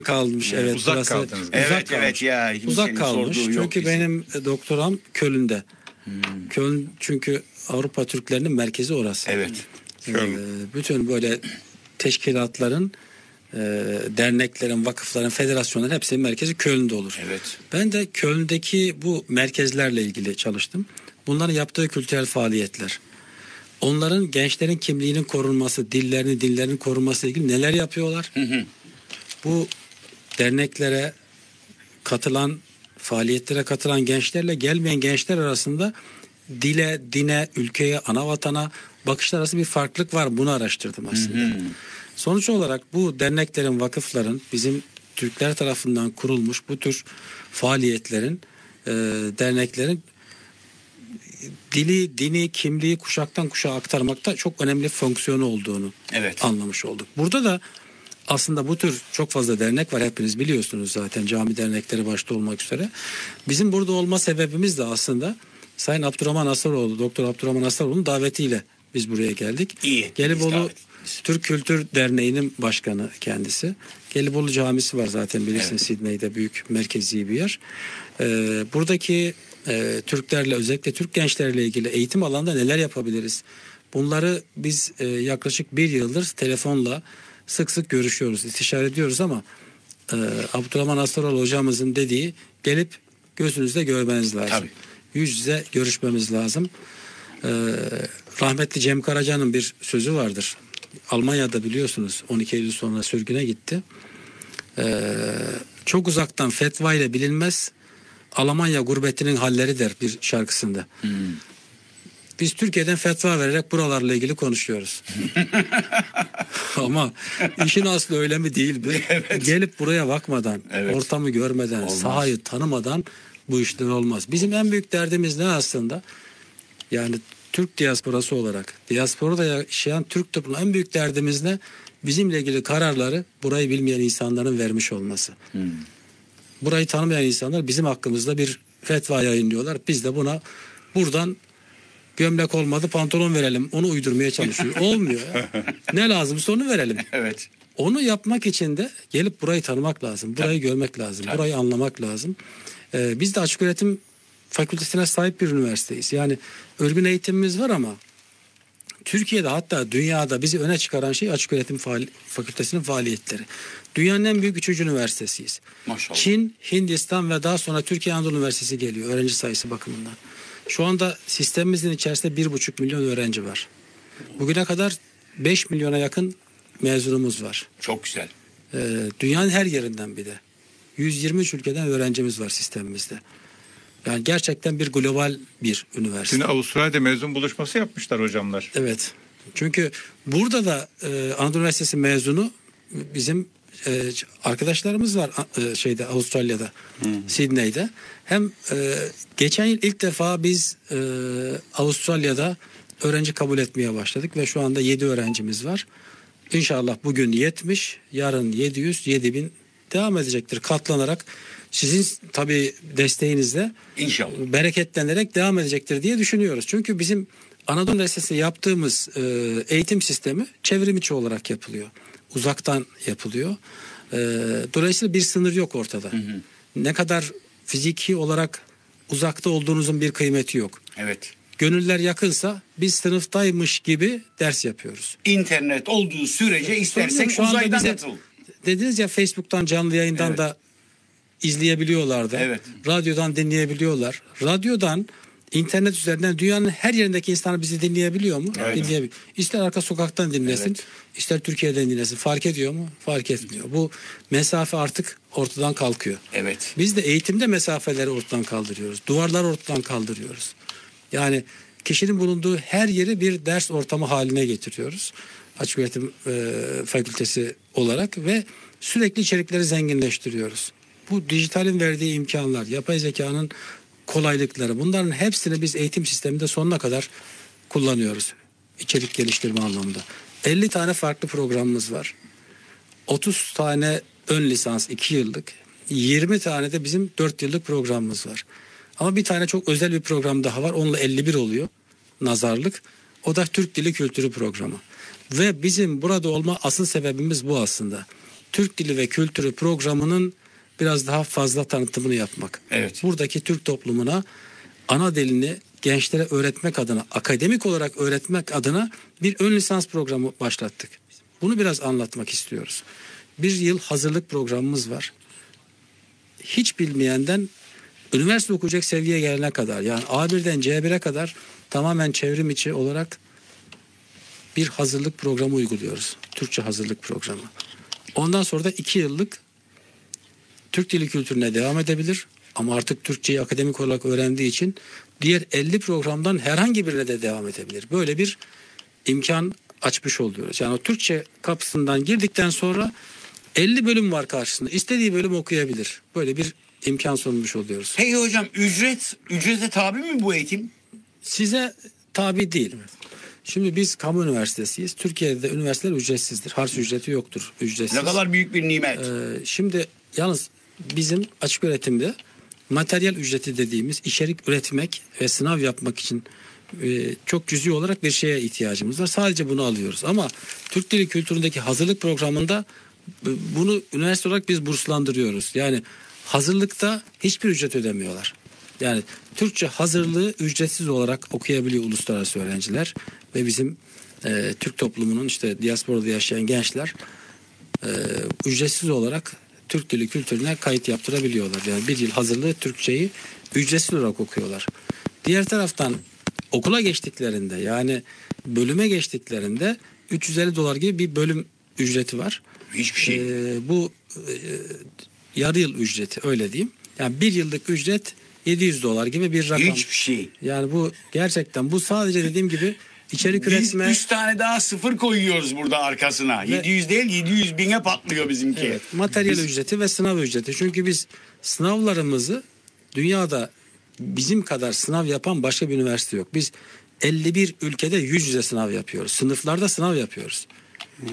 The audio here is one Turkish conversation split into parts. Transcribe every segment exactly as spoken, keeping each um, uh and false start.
kalmış. Evet, uzak burası, kaldınız. uzak Evet kalmış. evet ya. Uzak kalmış. Çünkü bizim. benim doktoram Köln'de. Hmm. Köln çünkü Avrupa Türklerinin merkezi orası. Evet. Ee, bütün böyle teşkilatların, e, derneklerin, vakıfların, federasyonların hepsinin merkezi Köln'de olur. Evet. Ben de Köln'deki bu merkezlerle ilgili çalıştım. Bunların yaptığı kültürel faaliyetler, onların gençlerin kimliğinin korunması, dillerinin, dinlerinin korunması ile ilgili neler yapıyorlar? Hı hı. Bu derneklere katılan, faaliyetlere katılan gençlerle gelmeyen gençler arasında dile, dine, ülkeye, ana vatana bakışlar arasında bir farklılık var. Bunu araştırdım aslında. Hı hı. Sonuç olarak bu derneklerin, vakıfların, bizim Türkler tarafından kurulmuş bu tür faaliyetlerin, e, derneklerin dili, dini, kimliği kuşaktan kuşağa aktarmakta çok önemli fonksiyonu olduğunu evet. anlamış olduk. Burada da aslında bu tür çok fazla dernek var, hepiniz biliyorsunuz zaten, cami dernekleri başta olmak üzere. Bizim burada olma sebebimiz de aslında Sayın Abdurrahman Asaroğlu, Doktor Abdurrahman Asaroğlu'nun davetiyle biz buraya geldik. İyi. Gelibolu Türk Kültür Derneği'nin başkanı kendisi. Gelibolu Camisi var zaten, bilirsiniz, evet. Sidney'de büyük merkezi bir yer. Ee, buradaki e, Türklerle, özellikle Türk gençlerle ilgili eğitim alanında neler yapabiliriz? Bunları biz e, yaklaşık bir yıldır telefonla sık sık görüşüyoruz, istişare ediyoruz ama e, Abdurrahman Asaroğlu hocamızın dediği, gelip gözünüzde görmeniz lazım. Tabii. Yüz yüze görüşmemiz lazım. Ee, rahmetli Cem Karaca'nın bir sözü vardır. Almanya'da biliyorsunuz on iki Eylül sonra sürgüne gitti. Ee, çok uzaktan fetva ile bilinmez, Almanya gurbetinin halleri der bir şarkısında. Hmm. Biz Türkiye'den fetva vererek buralarla ilgili konuşuyoruz. Ama işin aslı öyle mi değil mi? Evet. Gelip buraya bakmadan, evet. ortamı görmeden, olmaz. Sahayı tanımadan bu işler olmaz. Bizim en büyük derdimiz ne aslında? Yani Türk diasporası olarak, diasporada yaşayan Türk toplumunun en büyük derdimiz ne? Bizimle ilgili kararları burayı bilmeyen insanların vermiş olması. Hmm. Burayı tanımayan insanlar bizim hakkımızda bir fetva yayınlıyorlar. Biz de buna buradan gömlek olmadı pantolon verelim, onu uydurmaya çalışıyor. Olmuyor ya. Ne lazımsa onu verelim. Evet. Onu yapmak için de gelip burayı tanımak lazım. Burayı Tabii. görmek lazım. Tabii. Burayı anlamak lazım. Ee, biz de açık öğretim fakültesine sahip bir üniversiteyiz. Yani örgün eğitimimiz var ama Türkiye'de, hatta dünyada bizi öne çıkaran şey açık öğretim faal- fakültesinin faaliyetleri. Dünyanın en büyük üçüncü üniversitesiyiz. Maşallah. Çin, Hindistan ve daha sonra Türkiye Anadolu Üniversitesi geliyor öğrenci sayısı bakımından. Şu anda sistemimizin içerisinde bir buçuk milyon öğrenci var. Bugüne kadar beş milyona yakın mezunumuz var. Çok güzel. Ee, dünyanın her yerinden bir de. yüz yirmi üç ülkeden öğrencimiz var sistemimizde. Yani gerçekten bir global bir üniversite. Şimdi Avustralya'da mezun buluşması yapmışlar hocamlar. Evet. Çünkü burada da e, Anadolu Üniversitesi mezunu bizim e, arkadaşlarımız var e, şeyde Avustralya'da, hmm. Sydney'de. Hem e, geçen yıl ilk defa biz e, Avustralya'da öğrenci kabul etmeye başladık ve şu anda yedi öğrencimiz var. İnşallah bugün yetmiş, yarın yedi yüz, yedi bin devam edecektir katlanarak. Sizin tabii desteğinizle İnşallah bereketlenerek devam edecektir diye düşünüyoruz. Çünkü bizim Anadolu Üniversitesi'nde yaptığımız e, eğitim sistemi çevrim içi olarak yapılıyor. Uzaktan yapılıyor. E, dolayısıyla bir sınır yok ortada. Hı hı. Ne kadar fiziki olarak uzakta olduğunuzun bir kıymeti yok. Evet. Gönüller yakınsa biz sınıftaymış gibi ders yapıyoruz. İnternet olduğu sürece istersek uzaydan katıl. Dediniz ya, Facebook'tan canlı yayından evet. da izleyebiliyorlar da. Evet. Radyodan dinleyebiliyorlar. Radyodan, internet üzerinden dünyanın her yerindeki insanlar bizi dinleyebiliyor mu? Evet. Dinleyebiliyor. İster arka sokaktan dinlesin, evet. ister Türkiye'den dinlesin. Fark ediyor mu? Fark etmiyor. Bu mesafe artık ortadan kalkıyor. Evet. Biz de eğitimde mesafeleri ortadan kaldırıyoruz. Duvarları ortadan kaldırıyoruz. Yani kişinin bulunduğu her yeri bir ders ortamı haline getiriyoruz. Açık öğretim e, fakültesi olarak ve sürekli içerikleri zenginleştiriyoruz. Bu dijitalin verdiği imkanlar, yapay zekanın kolaylıkları, bunların hepsini biz eğitim sisteminde sonuna kadar kullanıyoruz. İçerik geliştirme anlamında. elli tane farklı programımız var. otuz tane ön lisans iki yıllık, yirmi tane de bizim dört yıllık programımız var. Ama bir tane çok özel bir program daha var. Onunla elli bir oluyor. Nazarlık. O da Türk Dili Kültürü programı. Ve bizim burada olma asıl sebebimiz bu aslında. Türk Dili ve Kültürü programının biraz daha fazla tanıtımını yapmak. Evet. Buradaki Türk toplumuna ana dilini gençlere öğretmek adına, akademik olarak öğretmek adına bir ön lisans programı başlattık. Bunu biraz anlatmak istiyoruz. Bir yıl hazırlık programımız var. Hiç bilmeyenden üniversite okuyacak seviyeye gelene kadar, yani A birden C bire kadar tamamen çevrim içi olarak bir hazırlık programı uyguluyoruz. Türkçe hazırlık programı. Ondan sonra da iki yıllık Türk dili kültürüne devam edebilir. Ama artık Türkçeyi akademik olarak öğrendiği için diğer elli programdan herhangi birine de devam edebilir. Böyle bir imkan açmış oluyoruz. Yani o Türkçe kapısından girdikten sonra elli bölüm var karşısında. İstediği bölüm okuyabilir. Böyle bir imkan sunmuş oluyoruz. Peki hocam ücret, ücrete tabi mi bu eğitim? Size tabi değil. Şimdi biz kamu üniversitesiyiz. Türkiye'de üniversiteler ücretsizdir. Harç ücreti yoktur. Ücretsiz. Ne kadar büyük bir nimet. Ee, şimdi yalnız bizim açık öğretimde materyal ücreti dediğimiz içerik üretmek ve sınav yapmak için e, çok cüzi olarak bir şeye ihtiyacımız var. Sadece bunu alıyoruz. Ama Türk Dili Kültüründeki hazırlık programında e, bunu üniversite olarak biz burslandırıyoruz. Yani hazırlıkta hiçbir ücret ödemiyorlar. Yani Türkçe hazırlığı ücretsiz olarak okuyabiliyor uluslararası öğrenciler ve bizim e, Türk toplumunun işte diasporada yaşayan gençler e, ücretsiz olarak Türk Dili Kültürüne kayıt yaptırabiliyorlar. Yani bir yıl hazırlığı Türkçeyi ücretsiz olarak okuyorlar. Diğer taraftan okula geçtiklerinde, yani bölüme geçtiklerinde üç yüz elli dolar gibi bir bölüm ücreti var. Hiçbir şey. Ee, bu e, yarı yıl ücreti, öyle diyeyim. Yani bir yıllık ücret yedi yüz dolar gibi bir rakam. Hiçbir şey. Yani bu gerçekten, bu sadece dediğim gibi içerik Biz üretme. üç tane daha sıfır koyuyoruz burada arkasına. Ve, yedi yüz değil yedi yüz bine patlıyor bizimki. Evet, materyal Biz, ücreti ve sınav ücreti. Çünkü biz sınavlarımızı dünyada bizim kadar sınav yapan başka bir üniversite yok. Biz elli bir ülkede yüz yüze sınav yapıyoruz. Sınıflarda sınav yapıyoruz. Hmm.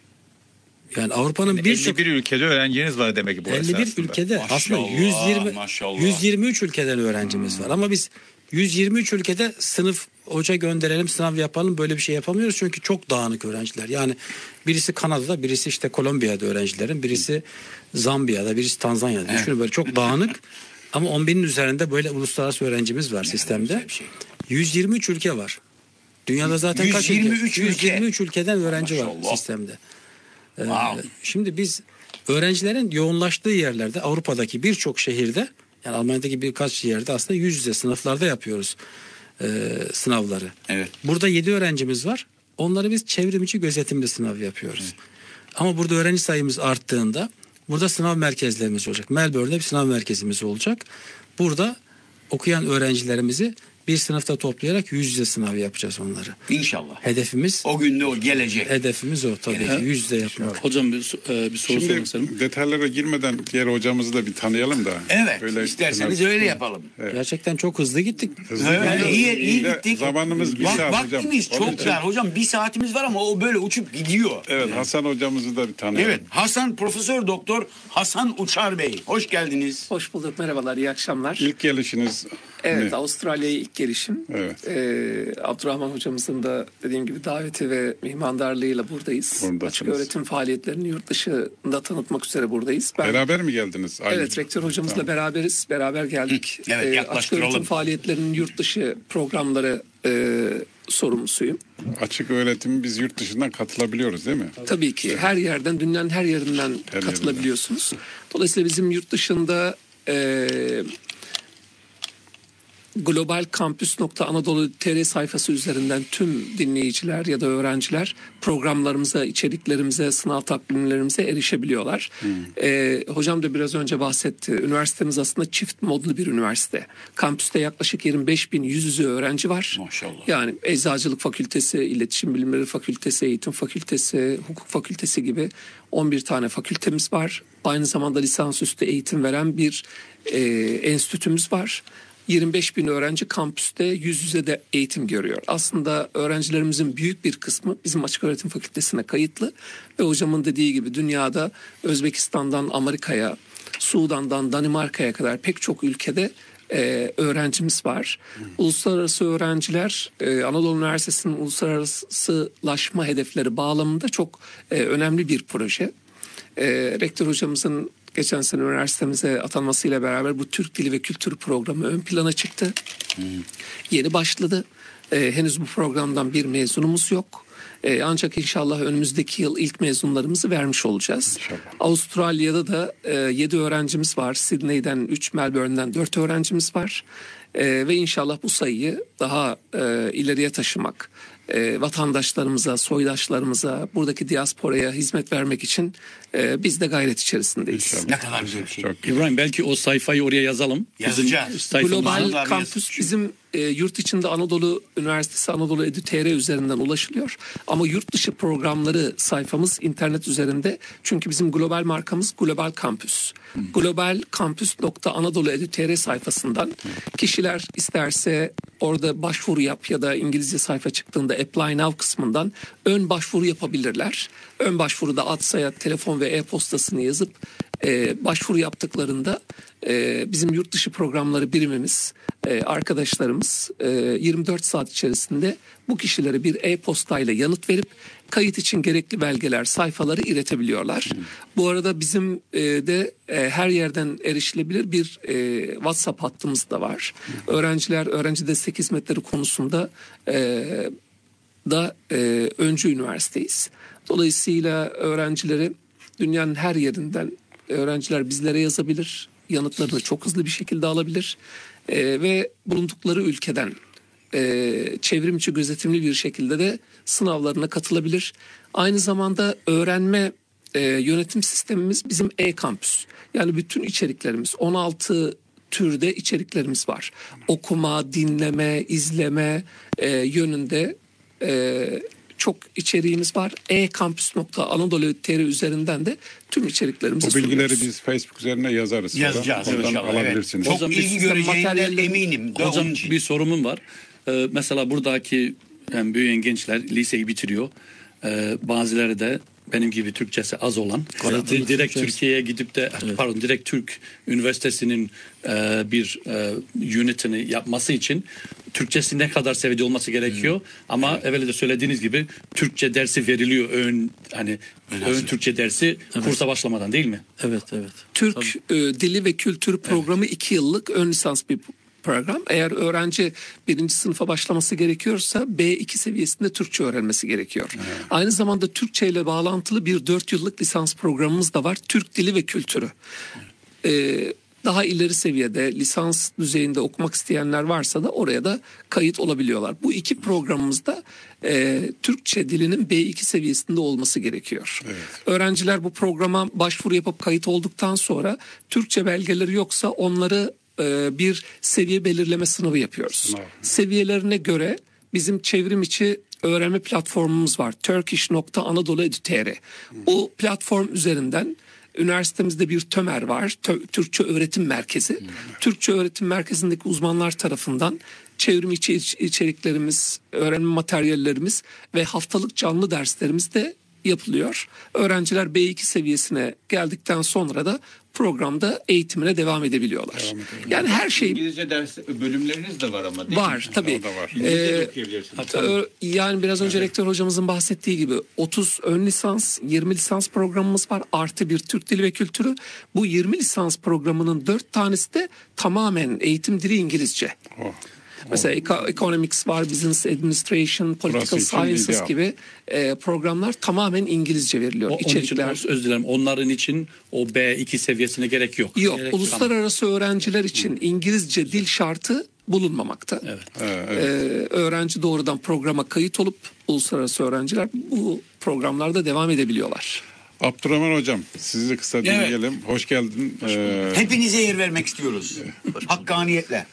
Yani Avrupa'nın birçok elli bir ülkede öğrenciniz var demek ki bu elli bir esasında. ülkede Maşallah, aslında yüz yirmi maşallah. yüz yirmi üç ülkeden öğrencimiz hmm. var. Ama biz yüz yirmi üç ülkede sınıf hoca gönderelim, sınav yapalım, böyle bir şey yapamıyoruz. Çünkü çok dağınık öğrenciler. Yani birisi Kanada'da, birisi işte Kolombiya'da öğrencilerin, birisi Zambiya'da, birisi Tanzanya'da. Evet. Düşünün, böyle çok dağınık. Ama on binin üzerinde böyle uluslararası öğrencimiz var ne sistemde. Şey. yüz yirmi üç ülke var. Dünyada zaten kaç ülke? yüz yirmi üç ülkeden öğrenci maşallah. Var sistemde. Ee, wow. Şimdi biz öğrencilerin yoğunlaştığı yerlerde, Avrupa'daki birçok şehirde, yani Almanya'daki birkaç yerde aslında yüz yüze sınıflarda yapıyoruz e, sınavları. Evet. Burada yedi öğrencimiz var. Onları biz çevrimiçi gözetimli sınav yapıyoruz. Evet. Ama burada öğrenci sayımız arttığında burada sınav merkezlerimiz olacak. Melbourne'de bir sınav merkezimiz olacak. Burada okuyan öğrencilerimizi bir sınıfta toplayarak yüz yüze sınav yapacağız onları. İnşallah. Hedefimiz o günde o gelecek. Hedefimiz o tabii ki yüz yüze yapmak. Hocam bir, e, bir soru sormak isterim. Şimdi detaylara girmeden diğer hocamızı da bir tanıyalım da. Evet. Öyle isterseniz öyle hızlı yapalım. Evet. Gerçekten çok hızlı gittik. Hızlı evet, iyi, iyi gittik. Zamanımız bir Bak, saat hocam. Vaktimiz çok için... dar hocam. Bir saatimiz var ama o böyle uçup gidiyor. Evet, evet. Hasan hocamızı da bir tanıyalım. Evet. Hasan Profesör Doktor Hasan Uçar Bey. Hoş geldiniz. Hoş bulduk. Merhabalar. İyi akşamlar. İlk gelişiniz Evet, ne? Avustralya'ya ilk gelişim. Evet. Ee, Abdurrahman hocamızın da dediğim gibi daveti ve mihmandarlığıyla buradayız. Buradasınız. Açık öğretim faaliyetlerini yurt dışında tanıtmak üzere buradayız. Ben, Beraber mi geldiniz? Aynı evet, rektör hocamızla tamam. beraberiz. Beraber geldik. Hı, evet, ee, açık öğretim faaliyetlerinin yurt dışı programları e, sorumlusuyum. Açık öğretimi biz yurt dışından katılabiliyoruz değil mi? Tabii ki. Her yerden, dünyanın her yerinden her katılabiliyorsunuz. Yerinden. Dolayısıyla bizim yurt dışında e, globalcampus nokta anadolu nokta t r sayfası üzerinden tüm dinleyiciler ya da öğrenciler programlarımıza, içeriklerimize, sınav takvimlerimize erişebiliyorlar. Hmm. Ee, hocam da biraz önce bahsetti. Üniversitemiz aslında çift modlu bir üniversite. Kampüste yaklaşık yirmi beş bin yüz yüze öğrenci var. Maşallah. Yani Eczacılık Fakültesi, İletişim Bilimleri Fakültesi, Eğitim Fakültesi, Hukuk Fakültesi gibi on bir tane fakültemiz var. Aynı zamanda lisansüstü eğitim veren bir e, enstitümüz var. yirmi beş bin öğrenci kampüste yüz yüze de eğitim görüyor. Aslında öğrencilerimizin büyük bir kısmı bizim Açık Öğretim Fakültesine kayıtlı ve hocamın dediği gibi dünyada Özbekistan'dan Amerika'ya, Sudan'dan Danimarka'ya kadar pek çok ülkede e, öğrencimiz var. Hmm. Uluslararası öğrenciler e, Anadolu Üniversitesi'nin uluslararasılaşma hedefleri bağlamında çok e, önemli bir proje. E, rektör hocamızın geçen sene üniversitemize atanmasıyla beraber bu Türk Dili ve Kültürü programı ön plana çıktı. Hmm. Yeni başladı. E, henüz bu programdan bir mezunumuz yok. E, ancak inşallah önümüzdeki yıl ilk mezunlarımızı vermiş olacağız. İnşallah. Avustralya'da da e, yedi öğrencimiz var. Sydney'den üç, Melbourne'den dört öğrencimiz var. E, ve inşallah bu sayıyı daha e, ileriye taşımak, e, vatandaşlarımıza, soydaşlarımıza, buradaki diasporaya hizmet vermek için e, biz de gayret içerisindeyiz. İnşallah. Ne kadar güzel bir şey. Çok İbrahim belki o sayfayı oraya yazalım. Yazacağız. Sayfamızı- Global Global Kampüs bizim e, yurt içinde Anadolu Üniversitesi Anadolu Edu nokta t r üzerinden ulaşılıyor. Ama yurt dışı programları sayfamız internet üzerinde. Çünkü bizim global markamız Global Kampüs. Hmm. global kampüs nokta anadolu edu nokta t r sayfasından kişiler isterse orada başvuru yap ya da İngilizce sayfa çıktığında Apply Now kısmından ön başvuru yapabilirler. Ön başvuruda ad, soyad, telefon ve e-postasını yazıp e, başvuru yaptıklarında e, bizim yurt dışı programları birimimiz, e, arkadaşlarımız e, yirmi dört saat içerisinde bu kişilere bir e-postayla yanıt verip kayıt için gerekli belgeler, sayfaları iletebiliyorlar. Hmm. Bu arada bizim e, de e, her yerden erişilebilir bir e, WhatsApp hattımız da var. Hmm. Öğrenciler, öğrenci destek hizmetleri konusunda e, da e, öncü üniversiteyiz. Dolayısıyla öğrencileri dünyanın her yerinden öğrenciler bizlere yazabilir. Yanıtlarını çok hızlı bir şekilde alabilir. E, ve bulundukları ülkeden e, çevrim içi gözetimli bir şekilde de sınavlarına katılabilir. Aynı zamanda öğrenme e, yönetim sistemimiz bizim e-kampüs. Yani bütün içeriklerimiz on altı türde içeriklerimiz var. Okuma, dinleme, izleme e, yönünde e, çok içeriğimiz var. e kampüs nokta anadolu nokta t r üzerinden de tüm içeriklerimizi bu bilgileri sunuyoruz. biz Facebook üzerine yazarız. Yazacağız Oradan inşallah. alabilirsiniz. Evet. Hocam, Çok bir ilgi sistem göreceğinden materyalleri- eminim. De Hocam onun için. bir sorumum var. Ee, mesela buradaki yani büyüyen gençler liseyi bitiriyor. Ee, bazıları da benim gibi Türkçesi az olan di- direkt Türkiye'ye gidip de evet. pardon direkt Türk Üniversitesi'nin e, bir e, unitini yapması için Türkçesi ne kadar seviyede olması gerekiyor. Hmm. Ama evet. evvel de söylediğiniz gibi Türkçe dersi veriliyor ön hani Öyle ön Türkçe dersi evet. kursa başlamadan değil mi? Evet evet. Türk e, Dili ve Kültürü programı evet. iki yıllık ön lisans bir program. Eğer öğrenci birinci sınıfa başlaması gerekiyorsa B iki seviyesinde Türkçe öğrenmesi gerekiyor. Evet. Aynı zamanda Türkçe ile bağlantılı bir dört yıllık lisans programımız da var. Türk Dili ve Kültürü. Evet. Ee, daha ileri seviyede lisans düzeyinde okumak isteyenler varsa da oraya da kayıt olabiliyorlar. Bu iki programımızda e, Türkçe dilinin B iki seviyesinde olması gerekiyor. Evet. Öğrenciler bu programa başvuru yapıp kayıt olduktan sonra Türkçe belgeleri yoksa onları bir seviye belirleme sınavı yapıyoruz. Sınav. Seviyelerine göre bizim çevrim içi öğrenme platformumuz var. turkish nokta anadolu nokta edu nokta t r. Bu platform üzerinden üniversitemizde bir TÖMER var. Tö- Türkçe Öğretim Merkezi. Hmm. Türkçe Öğretim Merkezi'ndeki uzmanlar tarafından çevrim içi içeriklerimiz, öğrenme materyallerimiz ve haftalık canlı derslerimiz de yapılıyor. Öğrenciler B iki seviyesine geldikten sonra da programda eğitimine devam edebiliyorlar. Devam yani her şey İngilizce ders bölümleriniz de var ama değil var mi? tabii. O da var. Ee, yani biraz önce evet. rektör hocamızın bahsettiği gibi otuz ön lisans, yirmi lisans programımız var. Artı bir Türk Dili ve Kültürü. Bu yirmi lisans programının dört tanesi de tamamen eğitim dili İngilizce. Oh. Mesela Economics var, Business Administration, Political Sciences gibi e, programlar tamamen İngilizce veriliyor. O, İçerikler. Için, özür dilerim. Onların için o B iki seviyesine gerek yok. Yok. Gerek uluslararası tamam. öğrenciler için İngilizce dil şartı bulunmamakta. Evet. Evet. Ee, öğrenci doğrudan programa kayıt olup uluslararası öğrenciler bu programlarda devam edebiliyorlar. Abdurrahman Hocam, sizi de kısa dinleyelim. Evet. Hoş geldin. Hoş ee, Hepinize yer vermek istiyoruz. Hakkaniyetle.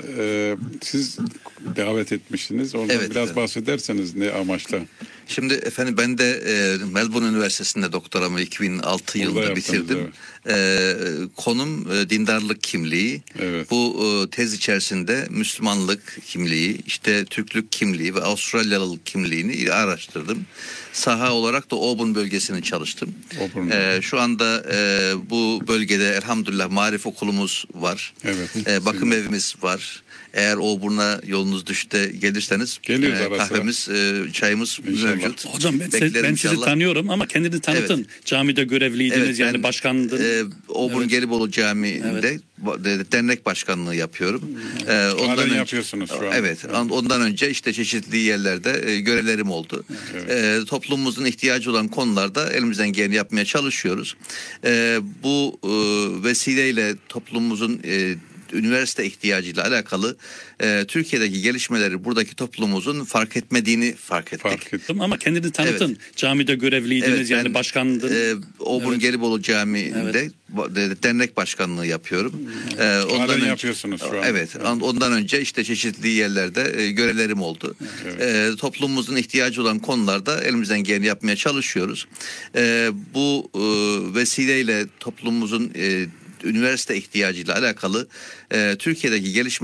Siz davet etmişsiniz. Oradan evet, biraz efendim. bahsederseniz ne amaçla? Şimdi efendim ben de e, Melbourne Üniversitesi'nde doktoramı iki bin altı Burada yılında bitirdim. Evet. E, konum e, dindarlık kimliği. Evet. Bu e, tez içerisinde Müslümanlık kimliği, işte Türklük kimliği ve Avustralyalılık kimliğini araştırdım. Saha olarak da Auburn bölgesini çalıştım. E, şu anda e, bu bölgede elhamdülillah marif okulumuz var. Evet. E, bakım Sizin... evimiz var. Eğer Auburn'a yolunuz düşte gelirseniz e, kahvemiz, e, çayımız İnşallah. mevcut. Hocam ben, Beklerim ben sizi inşallah. tanıyorum ama kendini tanıtın. Evet. Camide görevliydiniz evet, yani ben, başkandın. E, Obur evet. Gelibolu Camii'nde evet. dernek başkanlığı yapıyorum. Evet. E, ondan önce, yapıyorsunuz şu an. Evet, evet. Ondan önce işte çeşitli yerlerde e, görevlerim oldu. Evet. E, toplumumuzun ihtiyacı olan konularda elimizden geleni yapmaya çalışıyoruz. E, bu e, vesileyle toplumumuzun e, üniversite ihtiyacıyla alakalı e, Türkiye'deki gelişmeleri buradaki toplumumuzun fark etmediğini fark ettik. Fark ettim ama kendini tanıtın. Evet. Camide görevliydiniz evet, yani başkandın. E, Obur evet. Gelibolu Camii'nde evet. dernek başkanlığı yapıyorum. E, ondan önce, yapıyorsunuz şu an. Evet, evet. Ondan önce işte çeşitli yerlerde e, görevlerim oldu. Evet. E, toplumumuzun ihtiyacı olan konularda elimizden geleni yapmaya çalışıyoruz. E, bu e, vesileyle toplumumuzun e, üniversite ihtiyacıyla alakalı e, Türkiye'deki gelişme